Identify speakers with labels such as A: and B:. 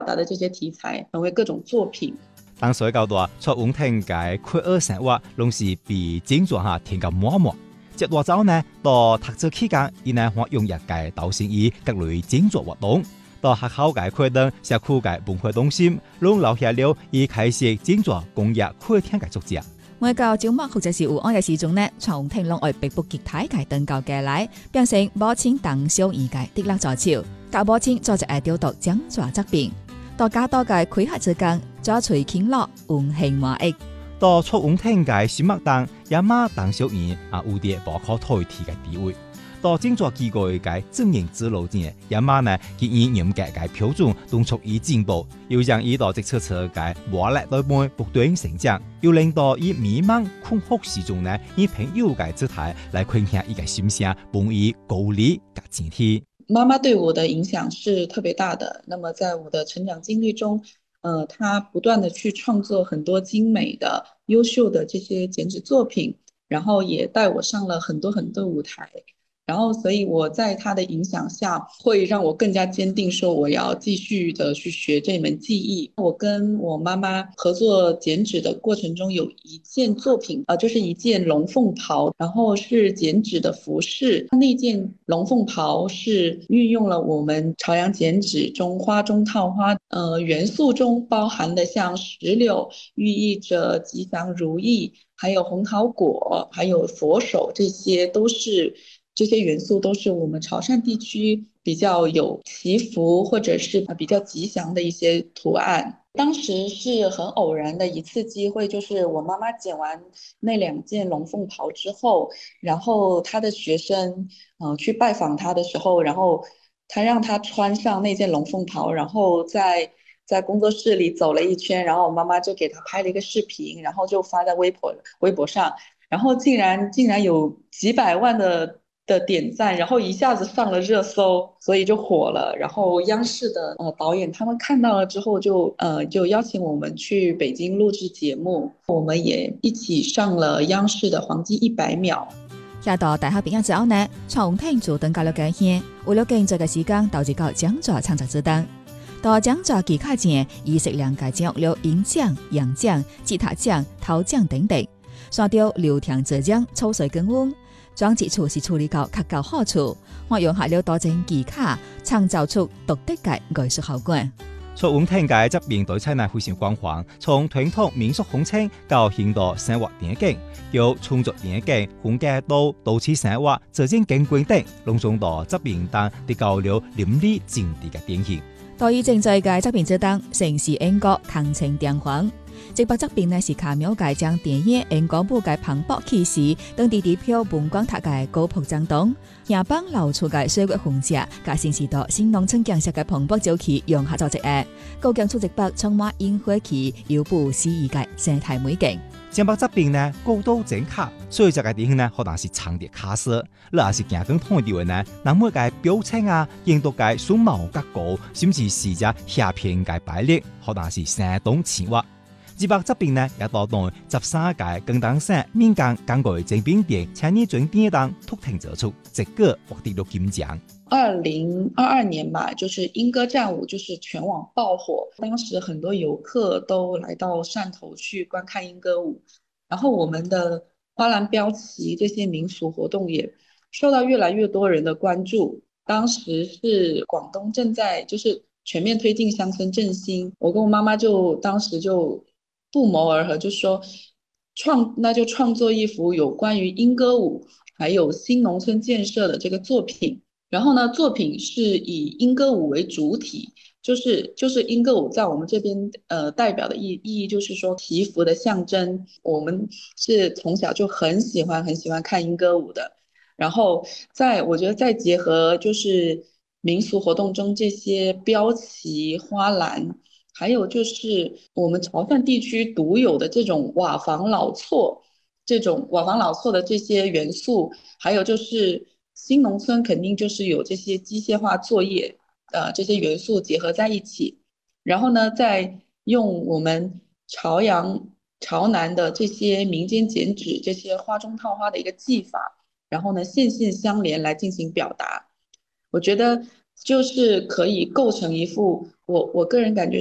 A: 达的这些题材成为各种作品。
B: 当所到大，卓永廷嘅快樂生活，攏是被整作下填個滿滿。接落走呢，到讀書期間，伊呢可用日嘅導生意各類整作活動。到學校嘅課堂、社區嘅文化中心，攏留下了伊開始整作工業課廳嘅足跡。
C: 每到周末或者是有案嘅時鐘呢，卓永廷攏會迫不及待嘅登校過來，變成母親當小兒嘅得力助手，教母親做一個調讀講座作品。到加多嘅開學之間，做隨傾樂溫馨滿溢。
B: 到卓永廷嘅心目中，阿媽當小兒有啲無可代替嘅地位。到整作機構嘅經營之路前，阿媽呢建議嚴格嘅標準，敦促伊進步，又讓伊到職場上嘅磨礪對妹不斷成長，又令到伊迷茫困惑時中呢，以朋友嘅姿態來傾聽伊嘅心聲，幫伊鼓勵和警惕。
A: 媽媽對我的影響是特別大的。那麼在我的成長經歷中，她不斷的去創作很多精美的、優秀的這些剪紙作品，然後也帶我上了很多很多舞台。然後所以我在他的影響下，會讓我更加堅定說我要繼續的去學這門技藝。我跟我媽媽合作剪紙的過程中，有一件作品就是一件龍鳳袍，然後是剪紙的服飾。那件龍鳳袍是運用了我們朝陽剪紙中花中套花元素中包含的像石榴，寓意着吉祥如意，還有紅桃果，還有佛手，這些元素都是我們潮汕地區比較有祈福或者是比較吉祥的一些圖案。當時是很偶然的一次機會，就是我媽媽剪完那兩件龍鳳袍之後，然後她的學生去拜訪她的時候，然後她讓她穿上那件龍鳳袍，然後在工作室裡走了一圈，然後我媽媽就給她拍了一個視頻，然後就發在微博上，然後竟然有幾百萬的點讚，然後一下子上了熱搜，所以就火了。然後央視的導演他們看到了之後就邀請我們去北京錄製節目，我們也一起上了央視的黃金100秒。
C: 下到大學畢業之後呢，卓永廷就登教了嘅戲，為了工作嘅時間導致到講座創作之燈。到講座期間前，以適量嘅獎了銀獎、洋獎、吉他獎、頭獎等等，刷掉流暢浙江抽水耕翁。裝置處是處理到較高好處，我用下了多種技巧，創造出獨特嘅藝術效果。
B: 卓永廷嘅作品對菜呢非常廣泛，從傳統民俗風情到現代生活電影，由創作電影、風格到都市生活、自然景觀等，攏總到作品當得到了淋漓盡致嘅典型。
C: 到以正在嘅作品之當，城市英國鏗鏘電煌。這部作品呢是卡廟界將電影英國部嘅磅礴氣勢，當地地票本光塔嘅高鋪張檔，下邦流出嘅水月紅色，加新時代新農村景色嘅磅礴朝氣融合在一起，高強出一北充滿煙火氣，遙不思議嘅生態美景。
B: 這部作品呢高度整卡，所以這個電影呢可能是長的卡色，你也是行更通調呢，那麼嘅表情啊、印度嘅數毛格高，甚至是隻下片嘅擺列，可能是生動淺滑。這部作品呢也到到13屆廣東省民間港台精品電影青年獎電影檔突挺做出，這個獲得了金獎。
A: 2022年吧，就是鶯歌戰舞就是全網爆火，當時很多遊客都來到汕頭去觀看鶯歌舞，然後我們的花籃標旗這些民俗活動也受到越來越多人的關注。當時是廣東正在就是全面推進鄉村振興，我跟我媽媽就當時就不謀而合，就說那就創作一幅有關於鶯歌舞還有新農村建設的這個作品。然後呢，作品是以鶯歌舞為主體，就是鶯歌舞在我們這邊代表的意義就是說祈福的象徵。我們是從小就很喜歡看鶯歌舞的。然後我覺得再結合就是民俗活動中這些標旗花籃，還有就是我們潮汕地區獨有的這種瓦房老厝的這些元素，還有就是新農村肯定就是有這些機械化作業，這些元素結合在一起，然後呢，再用我們潮陽潮南的這些民間剪紙，這些花中套花的一個技法，然後呢，線線相連來進行表達。我覺得就是可以构成一幅我个人感觉